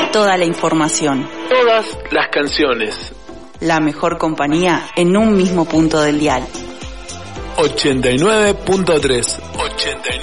toda la información. Todas las canciones. La mejor compañía en un mismo punto del dial. 89.3.